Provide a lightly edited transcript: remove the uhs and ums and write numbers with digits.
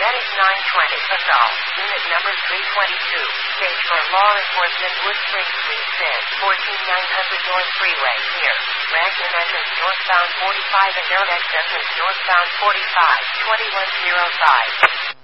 That is 920. Assault. Unit number 322. Stage for law enforcement. Wood Springs, please send 14900 North Freeway here. Rank in entrance northbound 45 and direct entrance northbound 45, 2105.